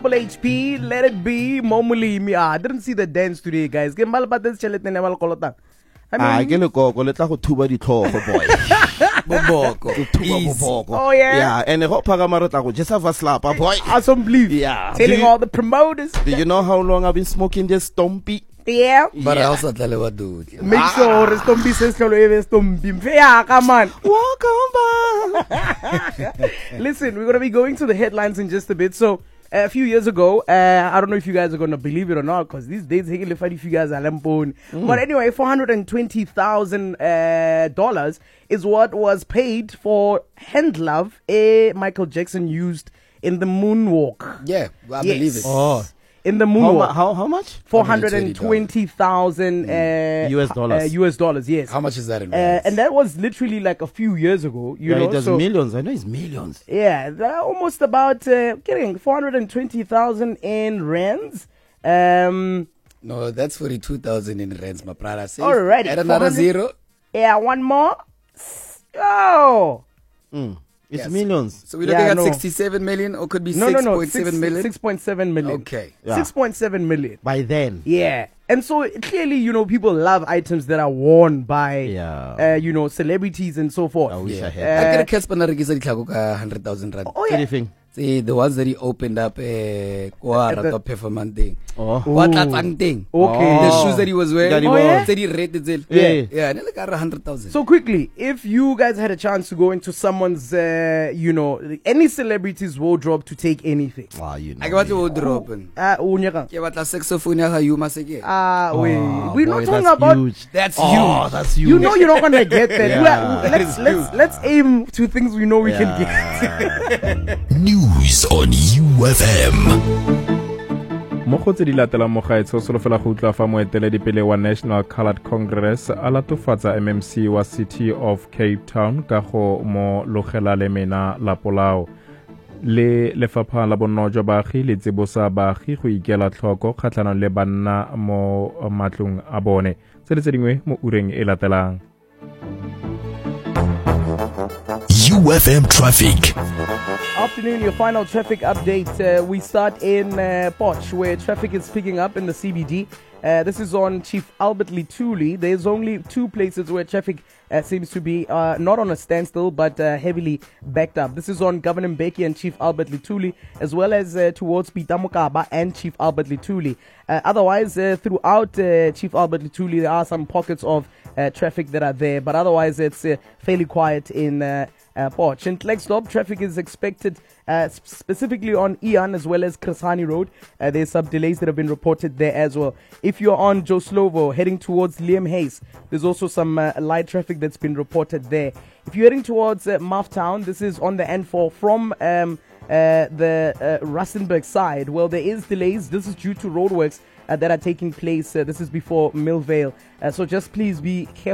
Double HP, Let It Be, Momulimi. I didn't see the dance today, guys. Ke mbala patetse tšhelete ne ba le kolotang. I ke le koko le tla go thuba ditlhogo boy. Boboko. Boboko. Oh yeah. Yeah, and go phakama re tla go just have a slapper boy. Awesome believe. Yeah. Telling all the promoters. Do you know how long I've been smoking this Stompy? Yeah. But I also tell you what do. Make sure Stompi says tlholo e be Stompi. Yeah, come on. Welcome back. Listen, we're going to be going to the headlines in just a bit. So, a few years ago, I don't know if you guys are going to believe it or not, because these days, if you guys are lampone. But anyway, $420,000 is what was paid for hand glove Michael Jackson used in the moonwalk. Yeah, I believe it. Oh. In the moonwalk. How much? 420,000 US dollars. US dollars, yes. How much is that in rands? And that was literally like a few years ago. You know, it does so, millions. I know it's millions. yeah, they're almost about 420,000 in rands. No, that's 42,000 in rands, my brother. Alright, Add another 400 zero. Yeah, one more. Oh. It's Yes. millions. So we're looking at no. 67 million, or could be No, 6.7 million. 6.7 million. Okay. Yeah. 6.7 million. By then. Yeah. And so clearly, people love items that are worn by, Yeah. celebrities and so forth. I wish I I had. get a Casper na rekisa ditlhako ka 100,000 rand. Oh, yeah. Anything. See, the ones that he opened up kwa At the- Rato performance thing. Oh. Kwa tlatsang thing. Okay. The shoes that he was wearing. Oh, yeah? Tse di rated tsela. Yeah. Yeah, ne le ka 100,000. So quickly, if you guys had a chance to go into someone's, any celebrity's wardrobe to take anything. You know. I got to drop. Unyaka. Ke batla saxophone ya ga Yuma Seke. Wait. We're not boy, talking that's about. huge. That's Oh, huge. that's huge. You know you're not gonna get that. Yeah. Let's aim to things we know we can get. News on UFM. Mo go tse di latelang mo gaetsho solofela go utlwa fa moeteledipele wa National Coloured Congress a latofatsa MMC wa City of Cape Town ka go mo logela lemena la polao. Le lefapha la bonno jwa baagi le tsebosa baagi go ikela tlhoko kgatlhanong le banna mo matlong a bone. Tse dingwe mo ureng e latelang. UFM traffic. Afternoon, your final traffic update. We start in Potch, where traffic is picking up in the CBD. This is on Chief Albert Lithuli. There's only two places where traffic seems to be not on a standstill, but heavily backed up. This is on Governor Mbeki and Chief Albert Lithuli, as well as towards Pitamukaba and Chief Albert Lithuli. Otherwise, throughout Chief Albert Lithuli, there are some pockets of traffic that are there, but otherwise it's fairly quiet in Potch. In Klerksdorp, traffic is expected specifically on Ian as well as Krasani Road. There's some delays that have been reported there as well. If you're on Joe Slovo heading towards Liam Hayes, there's also some light traffic that's been reported there. If you're heading towards Mufftown, this is on the N4 from the Rustenburg side. Well, there is delays. This is due to roadworks that are taking place. This is before Millvale. So just please be careful.